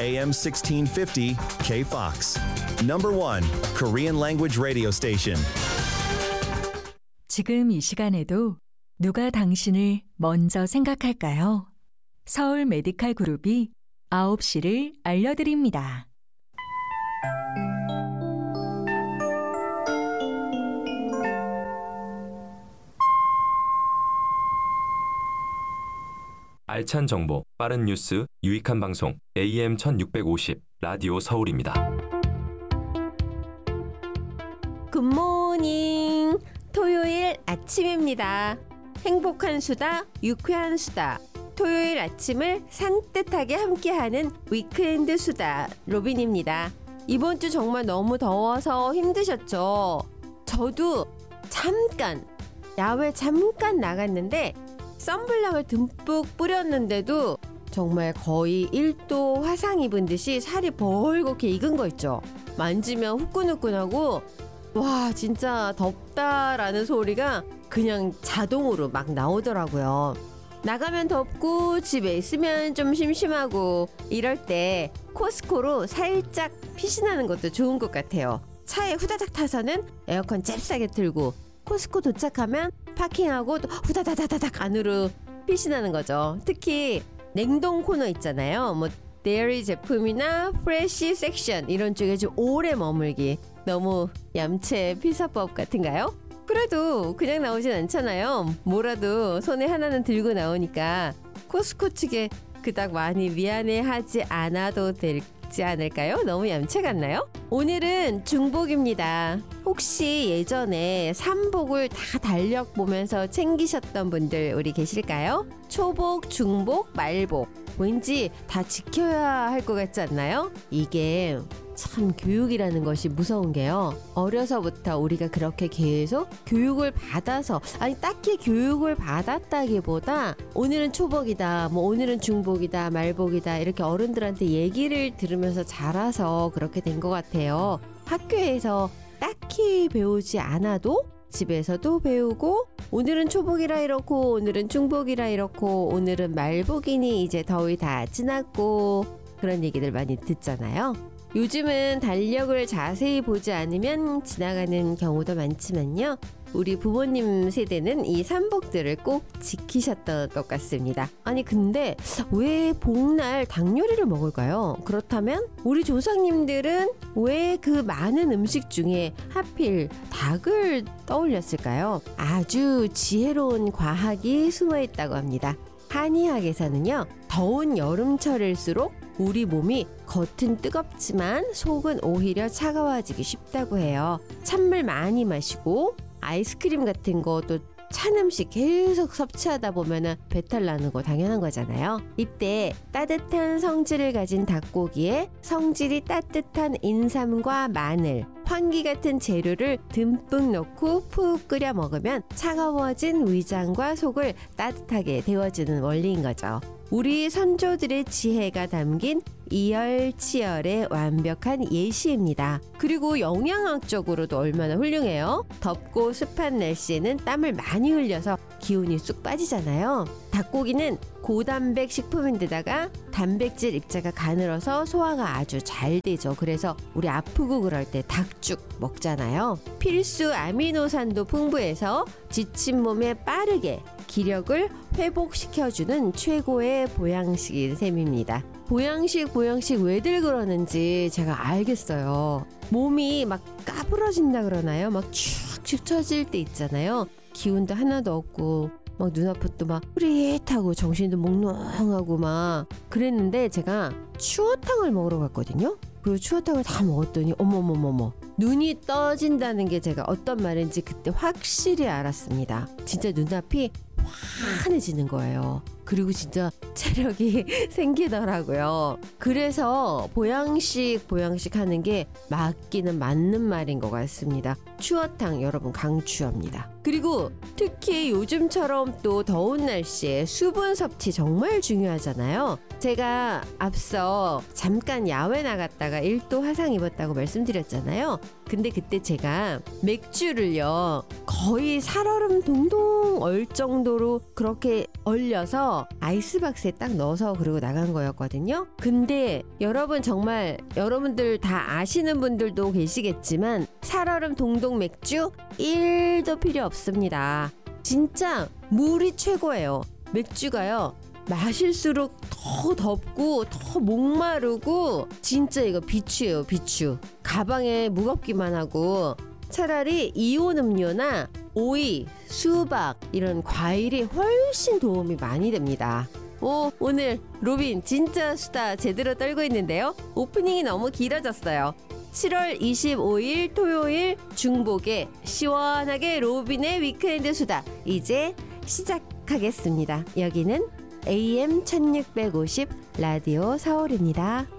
AM 1650 KFOX. Number 1 Korean language radio station. 지금 이 시간에도 누가 당신을 먼저 생각할까요? 서울 메디칼 그룹이 9시를 알려드립니다. 알찬 정보, 빠른 뉴스, 유익한 방송 AM 1650 라디오 서울입니다. 굿모닝! 토요일 아침입니다. 행복한 수다, 유쾌한 수다. 토요일 아침을 산뜻하게 함께하는 위크엔드 수다 로빈입니다. 이번 주 정말 너무 더워서 힘드셨죠? 저도 야외 잠깐 나갔는데 선블락을 듬뿍 뿌렸는데도 정말 거의 1도 화상 입은 듯이 살이 벌겋게 익은 거 있죠. 만지면 후끈후끈하고 와 진짜 덥다라는 소리가 그냥 자동으로 막 나오더라고요. 나가면 덥고 집에 있으면 좀 심심하고 이럴 때 코스코로 살짝 피신하는 것도 좋은 것 같아요. 차에 후다닥 타서는 에어컨 잽싸게 틀고 코스코 도착하면 파킹하고 또 후다다다다닥 안으로 피신하는 거죠. 특히 냉동 코너 있잖아요. 뭐 데이리 제품이나 프레쉬 섹션 이런 쪽에 좀 오래 머물기. 너무 얌체 피서법 같은가요? 그래도 그냥 나오진 않잖아요. 뭐라도 손에 하나는 들고 나오니까 코스코 측에 그닥 많이 미안해하지 않아도 되지 않을까요? 너무 얌체 같나요? 오늘은 중복입니다. 혹시 예전에 삼복을 다 달력 보면서 챙기셨던 분들 우리 계실까요? 초복, 중복, 말복 왠지 다 지켜야 할 것 같지 않나요? 이게 참 교육이라는 것이 무서운 게요. 어려서부터 우리가 그렇게 계속 교육을 받아서 딱히 교육을 받았다기보다 오늘은 초복이다, 뭐 오늘은 중복이다, 말복이다 이렇게 어른들한테 얘기를 들으면서 자라서 그렇게 된 것 같아요. 학교에서 딱히 배우지 않아도 집에서도 배우고 오늘은 초복이라 이렇고 오늘은 중복이라 이렇고 오늘은 말복이니 이제 더위 다 지났고 그런 얘기들 많이 듣잖아요. 요즘은 달력을 자세히 보지 않으면 지나가는 경우도 많지만요. 우리 부모님 세대는 이 삼복들을 꼭 지키셨던 것 같습니다. 아니 근데 왜 복날 닭 요리를 먹을까요? 그렇다면 우리 조상님들은 왜 그 많은 음식 중에 하필 닭을 떠올렸을까요? 아주 지혜로운 과학이 숨어있다고 합니다. 한의학에서는요. 더운 여름철일수록 우리 몸이 겉은 뜨겁지만 속은 오히려 차가워지기 쉽다고 해요. 찬물 많이 마시고 아이스크림 같은 것도 찬 음식 계속 섭취하다 보면은 배탈 나는 거 당연한 거잖아요. 이때 따뜻한 성질을 가진 닭고기에 성질이 따뜻한 인삼과 마늘, 황기 같은 재료를 듬뿍 넣고 푹 끓여 먹으면 차가워진 위장과 속을 따뜻하게 데워주는 원리인 거죠. 우리 선조들의 지혜가 담긴 이열치열의 완벽한 예시입니다. 그리고 영양학적으로도 얼마나 훌륭해요. 덥고 습한 날씨에는 땀을 많이 흘려서 기운이 쑥 빠지잖아요. 닭고기는 고단백 식품인데다가 단백질 입자가 가늘어서 소화가 아주 잘 되죠. 그래서 우리 아프고 그럴 때 닭죽 먹잖아요. 필수 아미노산도 풍부해서 지친 몸에 빠르게 기력을 회복시켜주는 최고의 보양식인 셈입니다. 보양식 왜들 그러는지 제가 알겠어요. 몸이 막 까부러진다 그러나요? 막 축축 처질 때 있잖아요. 기운도 하나도 없고 막 눈앞도 막 흐릿하고 정신도 몽롱하고 막 그랬는데 제가 추어탕을 먹으러 갔거든요. 그리고 추어탕을 다 먹었더니 어머머머머 눈이 떠진다는 게 제가 어떤 말인지 그때 확실히 알았습니다. 진짜 눈앞이 환해지는 거예요. 그리고 진짜 체력이 생기더라고요. 그래서 보양식 하는 게 맞기는 맞는 말인 것 같습니다. 추어탕 여러분 강추합니다. 그리고 특히 요즘처럼 또 더운 날씨에 수분 섭취 정말 중요하잖아요. 제가 앞서 잠깐 야외 나갔다가 1도 화상 입었다고 말씀드렸잖아요. 근데 그때 제가 맥주를요 거의 살얼음 동동 얼 정도로 그렇게 얼려서 해서 아이스박스에 딱 넣어서 그러고 나간 거였거든요. 근데 여러분 정말 여러분들 다 아시는 분들도 계시겠지만 살얼음 동동 맥주 1도 필요 없습니다. 진짜 물이 최고예요. 맥주가요. 마실수록 더 덥고 더 목마르고 진짜 이거 비추예요. 비추. 가방에 무겁기만 하고 차라리 이온 음료나 오이, 수박 이런 과일이 훨씬 도움이 많이 됩니다. 오늘 로빈 진짜 수다 제대로 떨고 있는데요. 오프닝이 너무 길어졌어요. 7월 25일 토요일 중복에 시원하게 로빈의 위크엔드 수다 이제 시작하겠습니다. 여기는 AM 1650 라디오 서울입니다.